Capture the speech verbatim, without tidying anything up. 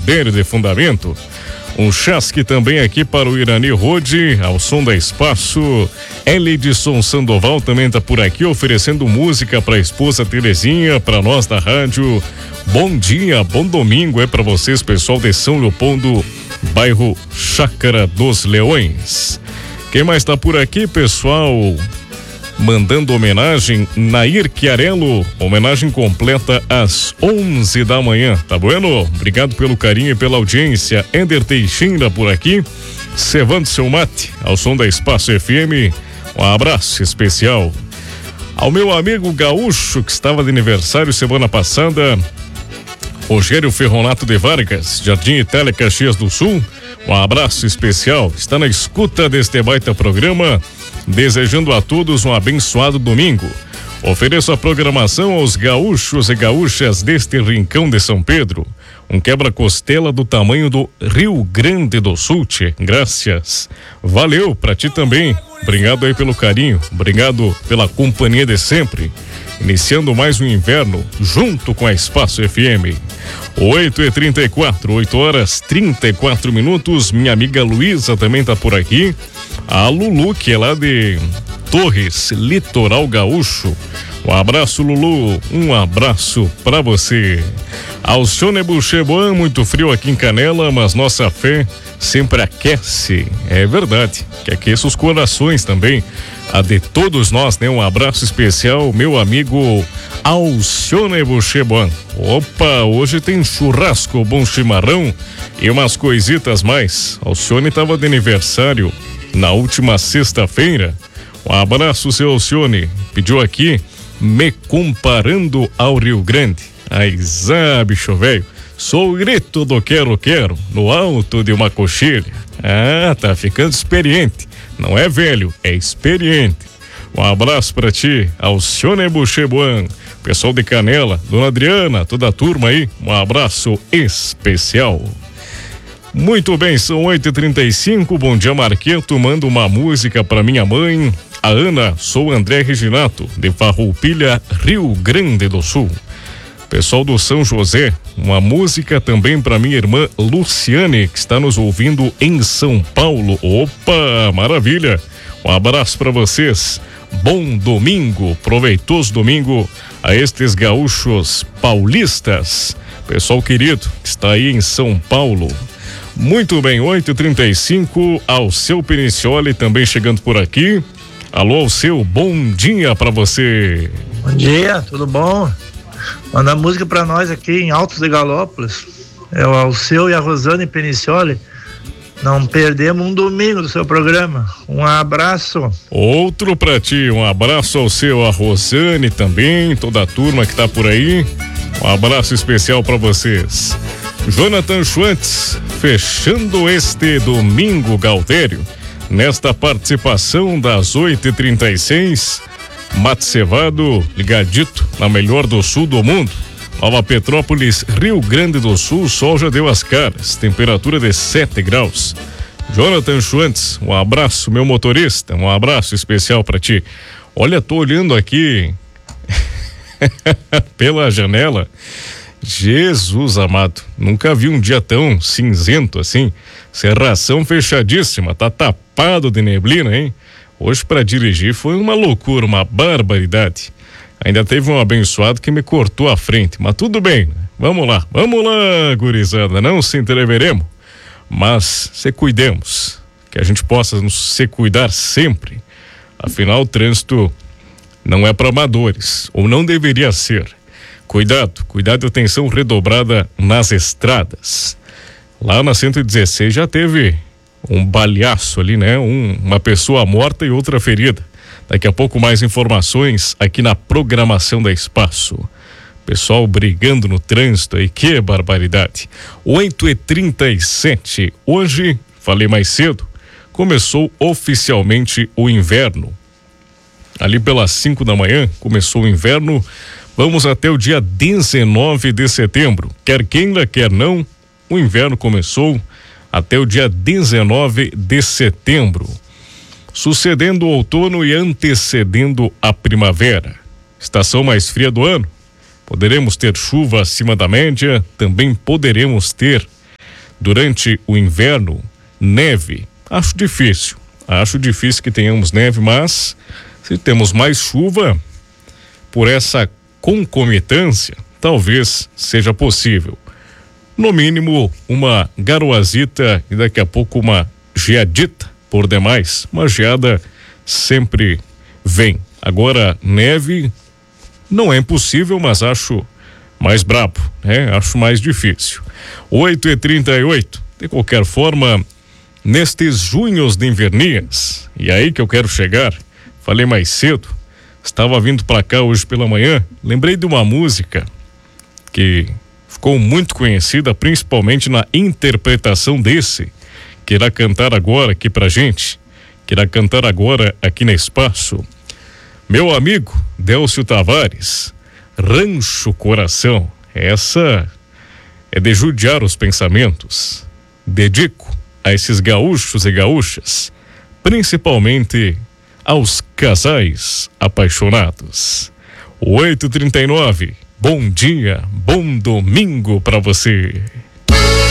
Galdério de Fundamento. Um chasque também aqui para o Irani Rode, ao som da Espaço. Eledson Sandoval também tá por aqui oferecendo música para a esposa Terezinha, para nós da rádio. Bom dia, bom domingo é para vocês, pessoal de São Leopoldo, bairro Chácara dos Leões. Quem mais tá por aqui, pessoal? Mandando homenagem, Nair Chiarello, homenagem completa às onze da manhã, tá bueno? Obrigado pelo carinho e pela audiência. Ender Teixeira por aqui, cevando seu mate, ao som da Espaço F M, um abraço especial. Ao meu amigo gaúcho, que estava de aniversário semana passada, Rogério Ferronato de Vargas, Jardim Itália, Caxias do Sul, um abraço especial, está na escuta deste baita programa, desejando a todos um abençoado domingo. Ofereço a programação aos gaúchos e gaúchas deste rincão de São Pedro. Um quebra-costela do tamanho do Rio Grande do Sul, tchê. Graças. Valeu pra ti também. Obrigado aí pelo carinho. Obrigado pela companhia de sempre. Iniciando mais um inverno junto com a Espaço F M. oito e trinta e quatro, oito horas trinta e quatro minutos. Minha amiga Luísa também tá por aqui. A Lulu, que é lá de Torres, Litoral Gaúcho. Um abraço, Lulu. Um abraço pra você. Alcione Bucheboan, muito frio aqui em Canela, mas nossa fé sempre aquece. É verdade, que aqueça os corações também. A de todos nós, né? Um abraço especial, meu amigo Alcione Bucheboan. Opa, hoje tem churrasco, bom chimarrão e umas coisitas mais. Alcione estava de aniversário na última sexta-feira. Um abraço, seu Alcione. Pediu aqui, me comparando ao Rio Grande. Ai, zá, bicho velho. Sou o grito do quero-quero no alto de uma coxilha. Ah, tá ficando experiente. Não é velho, é experiente. Um abraço pra ti, Alcione Bucheboan. Pessoal de Canela, Dona Adriana, toda a turma aí. Um abraço especial. Muito bem, são oito e trinta e cinco. Bom dia, Marqueto. Manda uma música pra minha mãe, a Ana. Sou André Reginato, de Farroupilha, Rio Grande do Sul. Pessoal do São José, uma música também para minha irmã Luciane, que está nos ouvindo em São Paulo. Opa, maravilha! Um abraço para vocês. Bom domingo, proveitoso domingo a estes gaúchos paulistas. Pessoal querido, que está aí em São Paulo. Muito bem, oito e trinta e cinco, ao seu Penicioli também chegando por aqui. Alô, ao seu, bom dia para você. Bom dia, tudo bom? Manda música pra nós aqui em Altos de Galópolis. É o Alceu e a Rosane Penicioli. Não perdemos um domingo do seu programa. Um abraço. Outro pra ti, um abraço ao seu, a Rosane também, toda a turma que tá por aí. Um abraço especial pra vocês. Jonathan Schwantz, fechando este domingo, Galdério, nesta participação das oito e trinta e seis. Mate cevado, ligadito na melhor do sul do mundo. Nova Petrópolis, Rio Grande do Sul, o sol já deu as caras, temperatura de sete graus. Jonathan Schwantz, um abraço, meu motorista, um abraço especial pra ti. Olha, tô olhando aqui pela janela. Jesus amado, nunca vi um dia tão cinzento assim. Cerração fechadíssima, tá tapado de neblina, hein? Hoje para dirigir foi uma loucura, uma barbaridade. Ainda teve um abençoado que me cortou a frente, mas tudo bem, né? Vamos lá, vamos lá, gurizada, não se entreveremos, mas se cuidemos, que a gente possa nos se cuidar sempre. Afinal, o trânsito não é para amadores, ou não deveria ser. Cuidado, cuidado e atenção redobrada nas estradas. Lá na cento e dezesseis já teve um baleaço ali, né? Um, uma pessoa morta e outra ferida. Daqui a pouco mais informações aqui na programação da Espaço. Pessoal brigando no trânsito aí, que barbaridade. oito e trinta e sete. Hoje, falei mais cedo, começou oficialmente o inverno. Ali pelas cinco da manhã começou o inverno. Vamos até o dia dezenove de setembro. Quer queira, quer não, o inverno começou até o dia dezenove de setembro, sucedendo o outono e antecedendo a primavera. Estação mais fria do ano. Poderemos ter chuva acima da média, também poderemos ter durante o inverno, neve, acho difícil. Acho difícil que tenhamos neve, mas se temos mais chuva, por essa concomitância, talvez seja possível. No mínimo, uma garoazita e daqui a pouco uma geadita por demais. Uma geada sempre vem. Agora, neve não é impossível, mas acho mais brabo, né? Acho mais difícil. oito e trinta e oito. De qualquer forma, nestes junhos de invernias, e aí que eu quero chegar, falei mais cedo, estava vindo para cá hoje pela manhã, lembrei de uma música que ficou muito conhecida, principalmente na interpretação desse, que irá cantar agora aqui pra gente, que irá cantar agora aqui no Espaço. Meu amigo Délcio Tavares, Rancho Coração. Essa é de judiar os pensamentos. Dedico a esses gaúchos e gaúchas, principalmente aos casais apaixonados. oito e trinta e nove. Bom dia, bom domingo para você.